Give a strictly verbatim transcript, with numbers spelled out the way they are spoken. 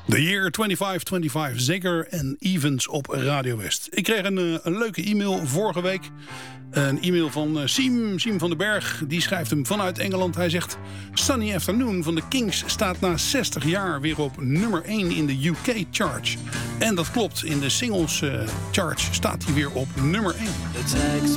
The Year vijfentwintig vijfentwintig, Zeker en Evans op Radio West. Ik kreeg een, een leuke e-mail vorige week. Een e-mail van uh, Siem, Siem van den Berg. Die schrijft hem vanuit Engeland. Hij zegt: Sunny Afternoon van de Kings staat na zestig jaar weer op nummer één in de U K chart. En dat klopt, in de singles uh, chart staat hij weer op nummer één.